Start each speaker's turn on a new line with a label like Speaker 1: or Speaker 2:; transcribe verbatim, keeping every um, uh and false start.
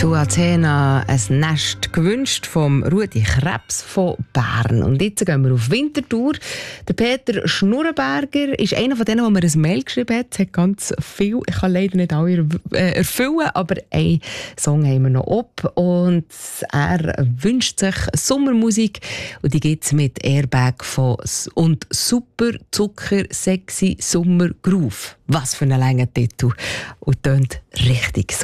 Speaker 1: Zu Athena ein Nest gewünscht vom Rudi Krebs von Bern. Und jetzt gehen wir auf Winterthur. Der Peter Schnurrenberger ist einer von denen, der mir ein Mail geschrieben hat. Es hat ganz viel. Ich kann leider nicht alle erfüllen, aber einen Song haben wir noch ab. Und er wünscht sich Sommermusik. Und die gibt es mit Airbag von und Super Zucker Sexy Sommer Groove. Was für ein langer Titel. Und tönt richtig so.